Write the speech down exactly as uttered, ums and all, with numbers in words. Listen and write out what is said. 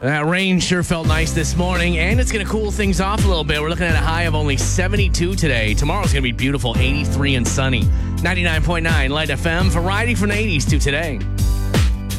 That rain sure felt nice this morning, and it's going to cool things off a little bit. We're looking at a high of only seventy-two today. Tomorrow's going to be beautiful, eighty-three and sunny. ninety-nine point nine Light F M, variety from the eighties to today.